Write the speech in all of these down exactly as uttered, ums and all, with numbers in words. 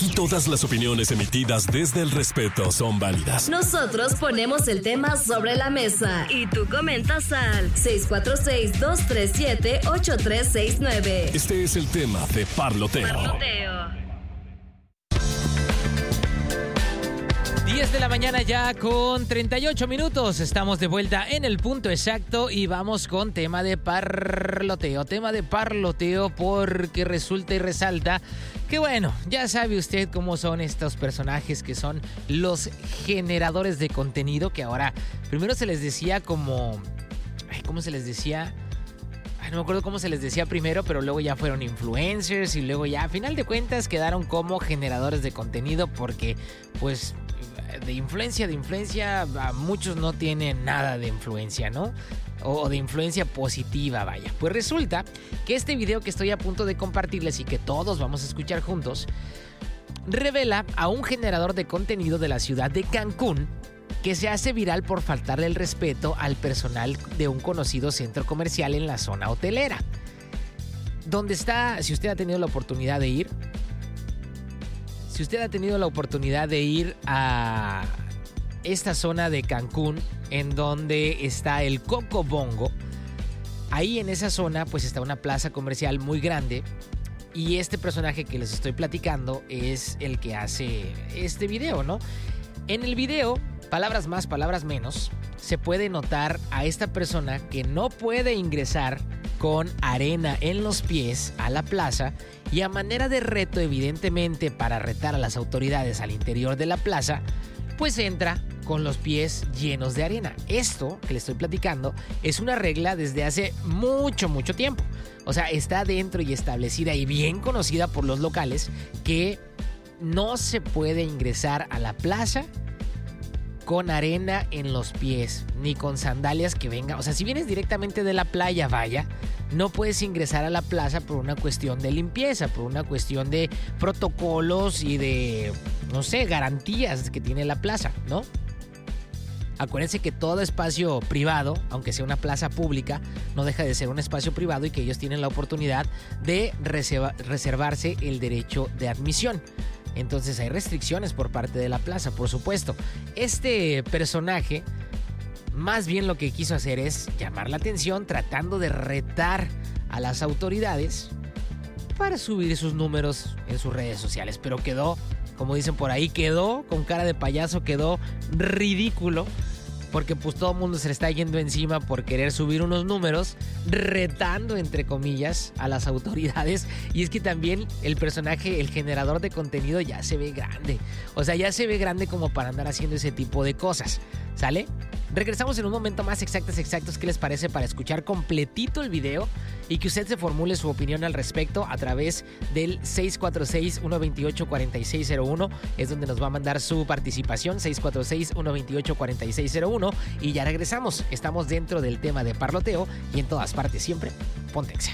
Aquí todas las opiniones emitidas desde el respeto son válidas. Nosotros ponemos el tema sobre la mesa y tú comentas al seis cuatro seis, dos tres siete, ocho tres seis nueve. Este es el tema de Parloteo. Parloteo. diez de la mañana ya con treinta y ocho minutos. Estamos de vuelta en el punto exacto y vamos con tema de parloteo. Tema de parloteo porque resulta y resalta que bueno, ya sabe usted cómo son estos personajes que son los generadores de contenido, que ahora primero se les decía como... Ay, ¿cómo se les decía? Ay, no me acuerdo cómo se les decía primero, pero luego ya fueron influencers y luego ya a final de cuentas quedaron como generadores de contenido porque pues... de influencia, de influencia, a muchos no tienen nada de influencia, ¿no? O de influencia positiva, vaya. Pues resulta que este video que estoy a punto de compartirles y que todos vamos a escuchar juntos, revela a un generador de contenido de la ciudad de Cancún que se hace viral por faltarle el respeto al personal de un conocido centro comercial en la zona hotelera. Donde está, si usted ha tenido la oportunidad de ir, Si usted ha tenido la oportunidad de ir a esta zona de Cancún, en donde está el Cocobongo, ahí en esa zona pues está una plaza comercial muy grande y este personaje que les estoy platicando es el que hace este video, ¿no? En el video, palabras más, palabras menos, se puede notar a esta persona que no puede ingresar con arena en los pies a la plaza y a manera de reto, evidentemente, para retar a las autoridades al interior de la plaza, pues entra con los pies llenos de arena. Esto que le estoy platicando es una regla desde hace mucho, mucho tiempo. O sea, está dentro y establecida y bien conocida por los locales que no se puede ingresar a la plaza con arena en los pies, ni con sandalias que vengan. O sea, si vienes directamente de la playa, vaya, no puedes ingresar a la plaza por una cuestión de limpieza, por una cuestión de protocolos y de, no sé, garantías que tiene la plaza, ¿no? Acuérdense que todo espacio privado, aunque sea una plaza pública, no deja de ser un espacio privado y que ellos tienen la oportunidad de reserva- reservarse el derecho de admisión. Entonces hay restricciones por parte de la plaza, por supuesto. Este personaje más bien lo que quiso hacer es llamar la atención tratando de retar a las autoridades para subir sus números en sus redes sociales. Pero quedó, como dicen por ahí, quedó con cara de payaso, quedó ridículo. Porque pues todo el mundo se le está yendo encima por querer subir unos números, retando entre comillas a las autoridades. Y es que también el personaje, el generador de contenido ya se ve grande. O sea, ya se ve grande como para andar haciendo ese tipo de cosas, ¿sale? Regresamos en un momento más exactos, exactos. ¿Qué les parece para escuchar completito el video y que usted se formule su opinión al respecto a través del seis cuatro seis, uno dos ocho, cuatro seis cero uno? Es donde nos va a mandar su participación, seis cuatro seis, uno dos ocho, cuatro seis cero uno. Y ya regresamos. Estamos dentro del tema de parloteo y en todas partes siempre, ponte Exa.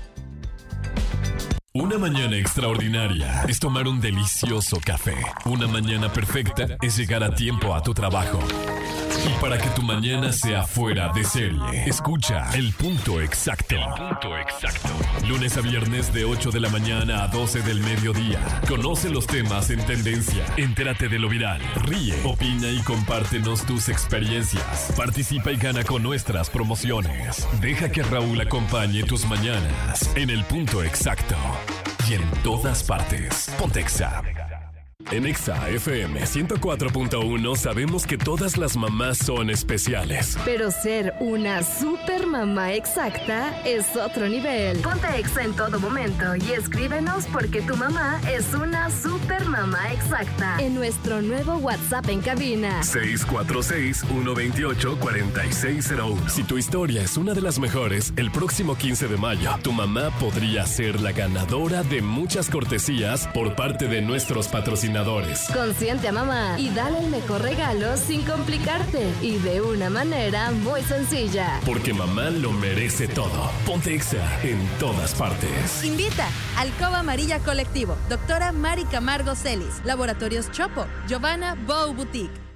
Una mañana extraordinaria es tomar un delicioso café. Una mañana perfecta es llegar a tiempo a tu trabajo. Y para que tu mañana sea fuera de serie, escucha El Punto Exacto. El Punto Exacto. Lunes a viernes de ocho de la mañana a doce del mediodía. Conoce los temas en tendencia. Entérate de lo viral. Ríe, opina y compártenos tus experiencias. Participa y gana con nuestras promociones. Deja que Raúl acompañe tus mañanas en El Punto Exacto. Y en todas partes. Ponte Exa. En Exa F M ciento cuatro punto uno sabemos que todas las mamás son especiales. Pero ser una super mamá exacta es otro nivel. Ponte Exa en todo momento y escríbenos porque tu mamá es una super mamá exacta. En nuestro nuevo WhatsApp en cabina. seis cuatro seis, uno dos ocho, cuatro seis cero uno. Si tu historia es una de las mejores, el próximo quince de mayo, tu mamá podría ser la ganadora de muchas cortesías por parte de nuestros patrocinadores. Consiente a mamá y dale el mejor regalo sin complicarte y de una manera muy sencilla. Porque mamá lo merece todo. Ponte Exa en todas partes. Invita Alcoba Amarilla Colectivo, doctora Mari Camargo Celis, Laboratorios Chopo, Giovanna Bow Boutique.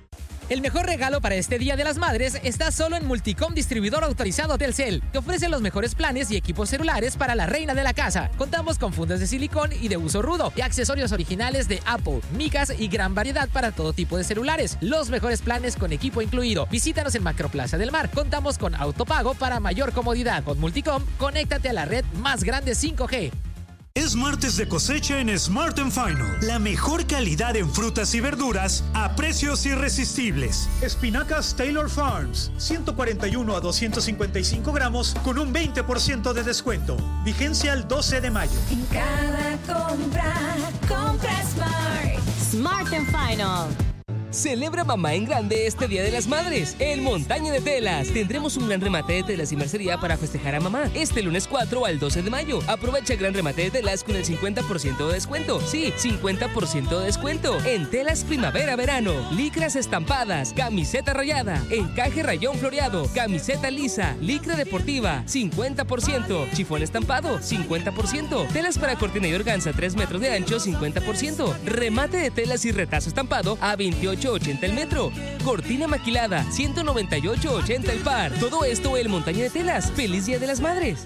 El mejor regalo para este Día de las Madres está solo en Multicom, distribuidor autorizado Telcel, que ofrece los mejores planes y equipos celulares para la reina de la casa. Contamos con fundas de silicón y de uso rudo y accesorios originales de Apple, micas y gran variedad para todo tipo de celulares. Los mejores planes con equipo incluido. Visítanos en Macroplaza del Mar. Contamos con autopago para mayor comodidad. Con Multicom, conéctate a la red más grande cinco G. Es martes de cosecha en Smart and Final. La mejor calidad en frutas y verduras a precios irresistibles. Espinacas Taylor Farms, ciento cuarenta y uno a doscientos cincuenta y cinco gramos con un veinte por ciento de descuento. Vigencia el doce de mayo. En cada compra, compra Smart. Smart and Final. Celebra mamá en grande este Día de las Madres. En Montaña de Telas tendremos un gran remate de telas y mercería para festejar a mamá. Este lunes cuatro al doce de mayo. Aprovecha el gran remate de telas con el cincuenta por ciento de descuento. Sí, cincuenta por ciento de descuento. En telas primavera-verano. Licras estampadas. Camiseta rayada. Encaje rayón floreado. Camiseta lisa. Licra deportiva. cincuenta por ciento. Chifón estampado. cincuenta por ciento. Telas para cortina y organza tres metros de ancho. cincuenta por ciento. Remate de telas y retazo estampado a veintiocho ochenta el metro. Cortina maquilada, ciento noventa y ocho ochenta el par. Todo esto en Montaña de Telas. ¡Feliz Día de las Madres!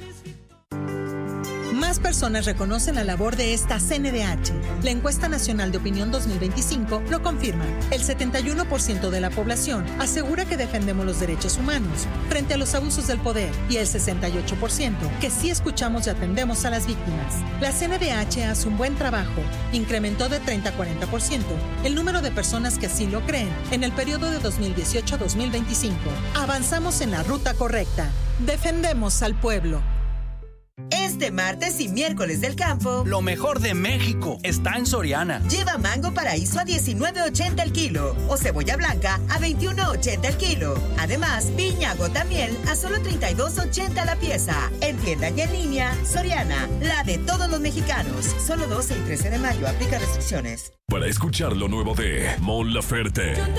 Más personas reconocen la labor de esta C N D H. La encuesta nacional de opinión dos mil veinticinco lo confirma. El setenta y uno por ciento de la población asegura que defendemos los derechos humanos frente a los abusos del poder y el sesenta y ocho por ciento que sí escuchamos y atendemos a las víctimas. La C N D H hace un buen trabajo. Incrementó de treinta a cuarenta por ciento el número de personas que sí lo creen en el periodo de dos mil dieciocho a dos mil veinticinco. Avanzamos en la ruta correcta. Defendemos al pueblo. Este martes y miércoles del campo, lo mejor de México está en Soriana. Lleva mango paraíso a diecinueve ochenta el kilo o cebolla blanca a veintiuno ochenta el kilo. Además, piña gota miel a solo treinta y dos ochenta la pieza. En tienda y en línea, Soriana, la de todos los mexicanos. Solo doce y trece de mayo, aplica restricciones. Para escuchar lo nuevo de Mon Laferte,